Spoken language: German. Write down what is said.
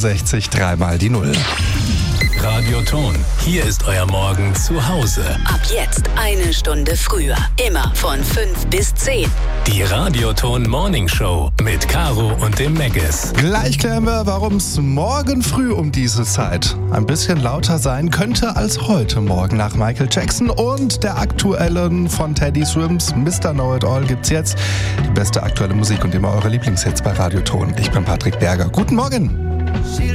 090 dreimal die 0. Radioton, hier ist euer Morgen zu Hause. Ab jetzt 1 Stunde früher. Immer von 5 bis 10. Die Radioton Morning Show mit Caro und dem Megges. Gleich klären wir, warum es morgen früh um diese Zeit ein bisschen lauter sein könnte als heute Morgen. Nach Michael Jackson und der aktuellen von Teddy Swims Mr. Know It All gibt's jetzt die beste aktuelle Musik und immer eure Lieblingshits bei Radioton. Ich bin Patrick Berger. Guten Morgen!